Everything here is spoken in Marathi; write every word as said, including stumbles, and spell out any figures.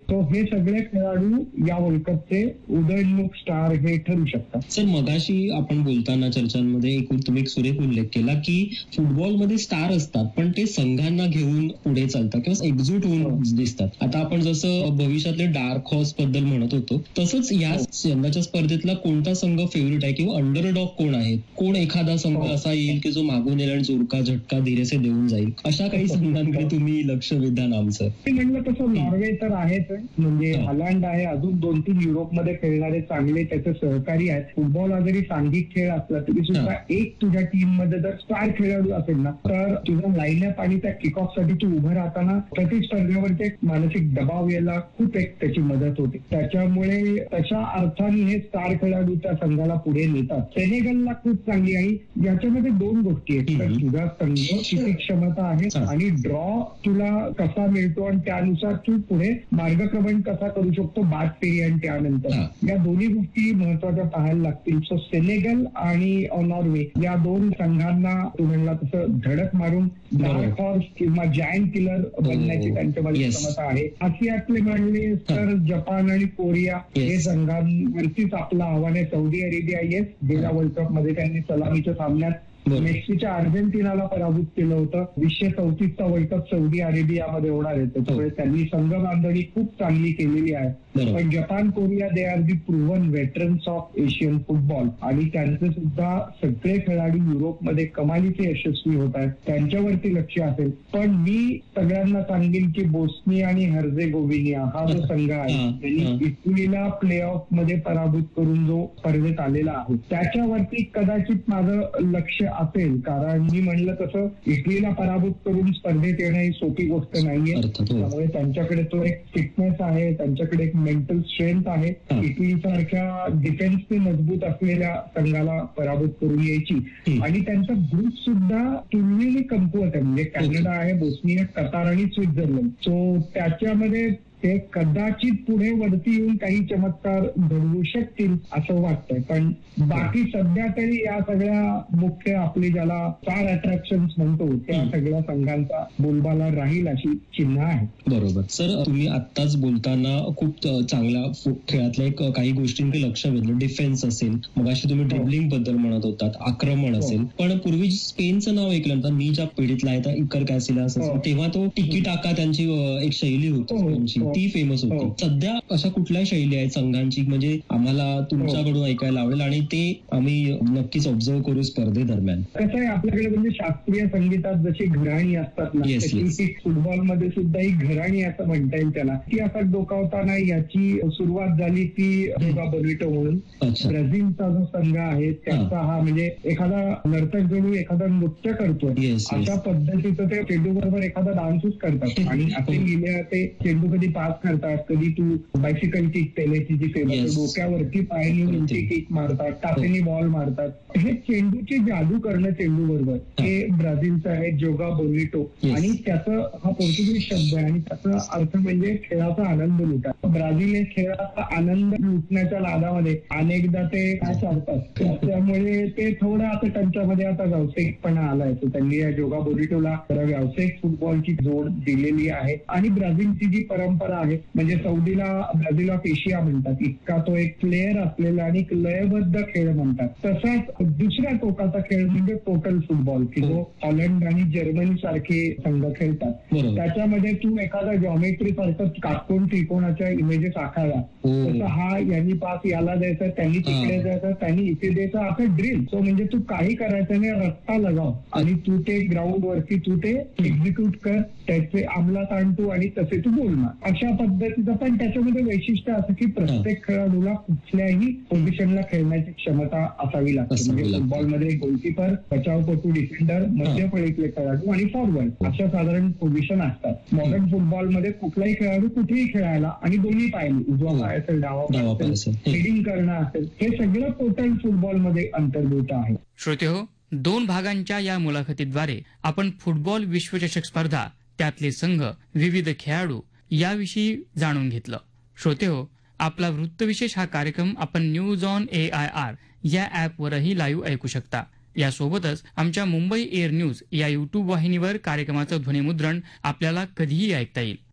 तो हे सगळे खेळाडू या वर्ल्ड कपचे उदयोन्मुख स्टार हे ठरू शकतात. सर, मगाशी आपण बोलताना चर्चांमध्ये एक तुम्ही एक सुरेख उल्लेख केला की फुटबॉलमध्ये स्टार असतात पण ते संघांना घेऊन पुढे चालतात किंवा एकजूट होऊन दिसतात. आता आपण जसं भविष्यातले डार्क हॉर्स बद्दल म्हणत होतो तसंच या यंदाच्या स्पर्धेतला कोणता संघ फेवरेट आहे किंवा अंडरडॉग कोण आहे? कोण एखादा संघ असा येईल की जो मागून येईल आणि जोरका झटका धीरेसे देऊन जाईल? अशा काही संघांकडे तुम्ही लक्ष विधान आमचं म्हणलं तसं नॉर्वे तर आहेच, म्हणजे हॉलंड आहे, अजून दोन तीन युरोपमध्ये खेळणारे चांगले त्याचे सहकारी आहेत. फुटबॉल हा जरी सांघिक खेळ असला तरी सुद्धा एक तुझ्या टीम मध्ये जर स्टार खेळाडू असेल ना तर तुझा लाईनअप आणि त्या किक ऑफ साठी तू उभं राहताना प्रतिस्पर्धेवरती एक मानसिक दबाव यायला खूप एक त्याची मदत होते. त्याच्यामुळे तशा अर्थाने हे स्टार खेळाडू त्या संघाला पुढे नेतात. सेनेगलला खूप चांगली आहे. याच्यामध्ये दोन गोष्टी आहेत, तर तुझा संघ किती क्षमता आहे आणि ड्रॉ तुला कसा मिळतो आणि त्यानुसार तू पुढे मार्गक्रमण कसा करू शकतो बाद फेरी आणि त्यानंतर. या दोन्ही गोष्टी महत्वाच्या पाहायला लागतील. सो सेनेगल आणि नॉर्वे या दोन संघांना तू म्हणला तसं धडक मारून डार्क हॉर्स किंवा जायंट किलर बनण्याची त्यांच्यामध्ये क्षमता आहे. आशियातले म्हणले तर जपान आणि कोरिया हे संघांवरतीच आपलं आव्हान आहे. सौदी अरेबिया येस गेल्या वर्ल्ड कप मध्ये त्यांनी सलामीच्या सामन्यात मेक्सीच्या अर्जेंटिनाला पराभूत केलं होतं. वीसशे चौतीसचा वर्ल्ड कप सौदी अरेबियामध्ये होणार आहे, त्याच्यामुळे त्यांनी संघ बांधणी खूप चांगली केलेली आहे. पण Japan Korea they are the proven veterans of Asian football आणि त्यांचे सुद्धा सगळे खेळाडू युरोपमध्ये कमालीचे यशस्वी होत आहेत. त्यांच्यावरती लक्ष असेल. पण मी सगळ्यांना सांगेन की बोस्निया आणि हर्जेगोविनिया हा जो संघ आहे त्यांनी इटलीला प्ले ऑफ मध्ये पराभूत करून जो स्पर्धेत आलेला आहे त्याच्यावरती कदाचित माझं लक्ष असेल. कारण मी म्हणलं तसं इटलीला पराभूत करून स्पर्धेत येणं ही सोपी गोष्ट नाहीये. त्यामुळे त्यांच्याकडे तो एक फिटनेस आहे, त्यांच्याकडे एक मेंटल स्ट्रेंथ आहे. इटली सारख्या डिफेन्सने मजबूत असलेल्या संघाला पराभूत करून यायची आणि त्यांचा ग्रुप सुद्धा तुलनेने कमकुवत आहे. म्हणजे कॅनडा आहे, बोस्निया, कतार आणि स्वित्झर्लंड. सो त्याच्यामध्ये ते कदाचित पुढे वरती येऊन काही चमत्कार घडवू शकतील असं वाटतंय. पण बाकी सध्या तरी या सगळ्या मुख्य आपली ज्याला स्टार अट्रॅक्शन्स म्हणतो त्या सगळ्या संघांचा बोलबाला राहील अशी चिन्ह आहे. बरोबर. सर, तुम्ही आत्ताच बोलताना खूप चांगल्या खेळातल्या एक काही गोष्टींकडे लक्ष वेधलं. डिफेन्स असेल, मग अशी तुम्ही ड्रिबलिंग बद्दल म्हणत होतात, आक्रमण असेल. पण पूर्वी स्पेनचं नाव ऐकलं मी ज्या पिढीतला आहे त्या इकर कॅसिलास असेल तेव्हा तो टिकी टाका त्यांची एक शैली होती ती फेमस होती. सध्या अशा कुठल्या शैली आहेत संघांची म्हणजे आम्हाला तुमच्याकडून ऐकायला आवडेल आणि ते आम्ही नक्कीच ऑब्झर्व करू स्पर्धेदरम्यान? कसं आहे आपल्याकडे म्हणजे शास्त्रीय संगीतात जशी घराणी असतात ना तशी फुटबॉलमध्ये सुद्धा ही घराणी असं म्हणता येईल त्याला. ती असं डोकावताना याची सुरुवात झाली ती जोगा बोनिटो म्हणून ब्राझीलचा जो संघ आहे त्याचा हा म्हणजे एखादा नर्तक जणू एखादा नृत्य करतो अशा पद्धतीचं ते चेंडू बरोबर एखादा डान्सच करतात आणि असे लिहिले ते चेंडू कधी पास करतात, कधी तू बायसिकल किक पेलेची जी फेमस डोक्यावरती पायाने उलटी किक मारतात, टाचेने बॉल मारतात. हे चेंडूची जादू करणं चेंडू बरोबर हे ब्राझीलचं आहे जोगा बोनिटो आणि त्याचं हा पोर्तुगीज शब्द आहे आणि त्याचा अर्थ म्हणजे खेळाचा आनंद लुटा. ब्राझील हे खेळाचा आनंद लुटण्याच्या लादामध्ये अनेकदा ते काय चालतात त्यामुळे ते थोडं आता त्यांच्यामध्ये आता व्यावसायिकपणा आलाय. तर त्यांनी या जोगा बोनिटोला व्यावसायिक फुटबॉलची जोड दिलेली आहे आणि ब्राझीलची जी परंपरा आहे म्हणजे सौदीला ब्राझील ऑफ एशिया म्हणतात. इतका तो एक प्लेअर असलेला आणि एक लयबद्ध खेळ म्हणतात. तसाच दुसऱ्या टोकाचा खेळ म्हणजे टोटल फुटबॉल की जो हॉलंड आणि जर्मनी सारखे संघ खेळतात. त्याच्यामध्ये तू एखादा जॉमेट्री सारखं काटकोन त्रिकोणाच्या इमेजेस आखाव्या तसं हा यांनी पास याला द्यायचा, त्यांनी तिकडे द्यायचा, त्यांनी इथे द्यायचा, असं ड्रिल. तो म्हणजे तू काही करायचं नाही, रस्ता लगाव आणि तू ते ग्राउंड वरती तू ते एक्झिक्यूट कर, त्याचे अंमलात आणतो आणि तसे तू बोलणार. अशा पद्धतीचं पण त्याच्यामध्ये वैशिष्ट्य असं की प्रत्येक खेळाडूला कुठल्याही पोझिशनला खेळण्याची क्षमता असावी लागते. म्हणजे फुटबॉलमध्ये गोलकीपर, बचावपटू, डिफेंडर, मध्यफळीतले खेळाडू आणि फॉरवर्ड अशा साधारण पोझिशन असतात. मॉडर्न फुटबॉलमध्ये कुठलाही खेळाडू कुठेही खेळायला आणि दोन्ही पायनी उजवा पाय असेल, डावा पाय असेल, हेडिंग करणं असेल, हे सगळं टोटल फुटबॉलमध्ये अंतर्भूत आहे. श्रोतेहो, दोन भागांच्या या मुलाखतीद्वारे आपण फुटबॉल विश्वचषक स्पर्धा, त्यातले संघ, विविध खेळाडू याविषयी जाणून घेतलं. श्रोतेहो, आपला वृत्तविशेष हा कार्यक्रम आपण news on A I R या ॲपवरही लाईव्ह ऐकू शकता. यासोबतच आमच्या मुंबई एअर न्यूज या युट्यूब वाहिनीवर कार्यक्रमाचं ध्वनिमुद्रण आपल्याला कधीही ऐकता येईल.